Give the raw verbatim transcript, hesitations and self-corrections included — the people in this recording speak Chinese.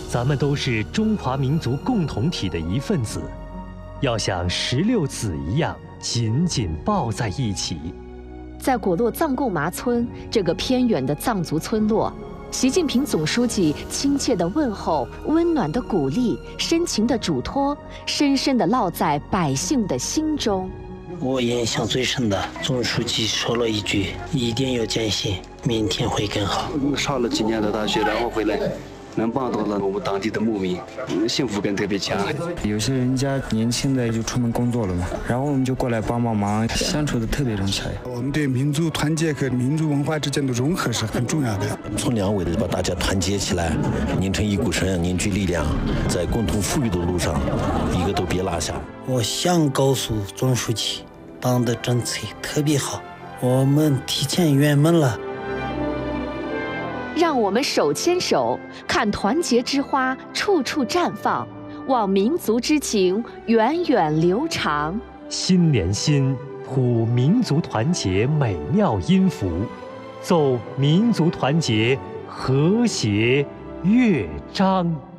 咱们都是中华民族共同体的一份子，要像石榴籽一样紧紧抱在一起。 在果洛藏贡麻村这个偏远的藏族村落，习近平总书记亲切的问候、温暖的鼓励、深情的嘱托，深深地烙在百姓的心中。 我印象最深的，总书记说了一句：“一定要坚信，明天会更好。” 上了几年的大学，然后回来。能帮到了我们当地的牧民，幸福感特别强。 有些人家年轻的就出门工作了嘛，然后我们就过来帮帮忙，相处的特别融洽。 我们对民族团结和民族文化之间的融合是很重要的。 从两位的把大家团结起来，拧成一股绳，凝聚力量，在共同富裕的路上，一个都别落下。 我想告诉总书记，党的政策特别好，我们提前圆满了。 让我们手牵手，看团结之花处处绽放，望民族之情源远流长。 心连心，谱民族团结美妙音符，奏民族团结和谐乐章。